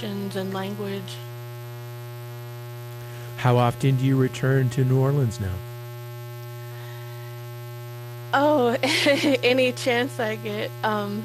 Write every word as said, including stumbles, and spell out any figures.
and language. How often do you return to New Orleans now? Oh, any chance I get. Um,